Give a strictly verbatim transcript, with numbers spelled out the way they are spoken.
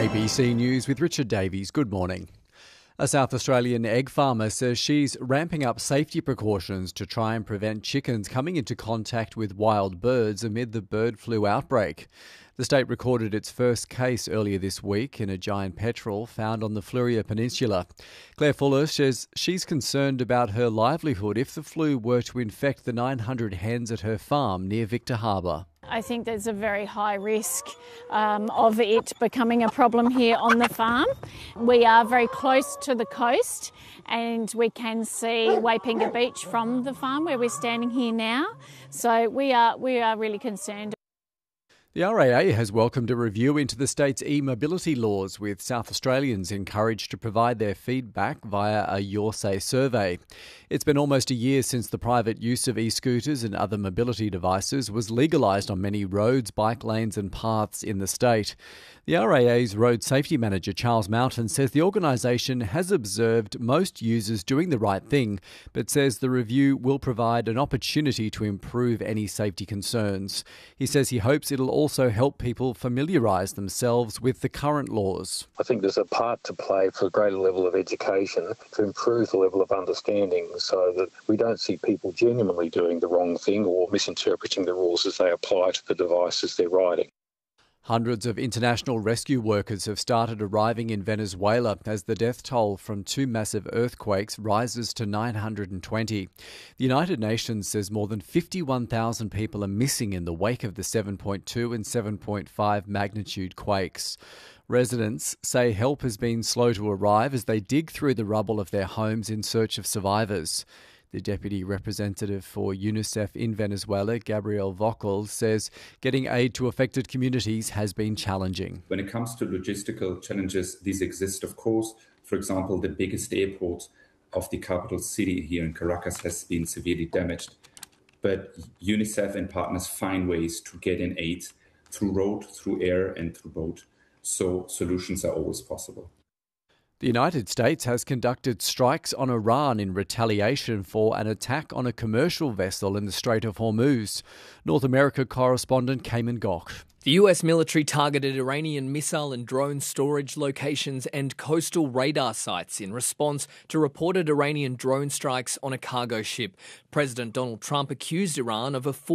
A B C News with Richard Davies. Good morning. A South Australian egg farmer says she's ramping up safety precautions to try and prevent chickens coming into contact with wild birds amid the bird flu outbreak. The state recorded its first case earlier this week in a giant petrel found on the Fleurieu Peninsula. Claire Fuller says she's concerned about her livelihood if the flu were to infect the nine hundred hens at her farm near Victor Harbour. I think there's a very high risk um, of it becoming a problem here on the farm. We are very close to the coast and we can see Waipinga Beach from the farm where we're standing here now. So we are we are really concerned. The R A A has welcomed a review into the state's e-mobility laws, with South Australians encouraged to provide their feedback via a Your Say survey. It's been almost a year since the private use of e-scooters and other mobility devices was legalised on many roads, bike lanes and paths in the state. The R A A's Road Safety Manager, Charles Mountain, says the organisation has observed most users doing the right thing, but says the review will provide an opportunity to improve any safety concerns. He says he hopes it'll also help people familiarise themselves with the current laws. I think there's a part to play for a greater level of education to improve the level of understanding so that we don't see people genuinely doing the wrong thing or misinterpreting the rules as they apply to the devices they're riding. Hundreds of international rescue workers have started arriving in Venezuela as the death toll from two massive earthquakes rises to nine hundred twenty. The United Nations says more than fifty-one thousand people are missing in the wake of the seven point two and seven point five magnitude quakes. Residents say help has been slow to arrive as they dig through the rubble of their homes in search of survivors. The Deputy Representative for UNICEF in Venezuela, Gabriel Vocal, says getting aid to affected communities has been challenging. When it comes to logistical challenges, these exist, of course. For example, the biggest airport of the capital city here in Caracas has been severely damaged. But UNICEF and partners find ways to get in aid through road, through air and through boat. So solutions are always possible. The United States has conducted strikes on Iran in retaliation for an attack on a commercial vessel in the Strait of Hormuz. North America correspondent Cayman Gok. The U S military targeted Iranian missile and drone storage locations and coastal radar sites in response to reported Iranian drone strikes on a cargo ship. President Donald Trump accused Iran of a